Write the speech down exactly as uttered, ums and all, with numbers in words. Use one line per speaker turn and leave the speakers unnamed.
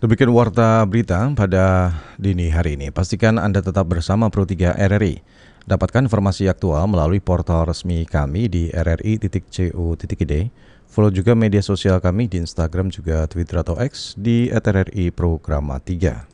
Demikian warta berita pada dini hari ini. Pastikan Anda tetap bersama Pro tiga R R I. Dapatkan informasi aktual melalui portal resmi kami di r r i titik co titik i d. Follow juga media sosial kami di Instagram juga Twitter atau X di et r r i programa tiga.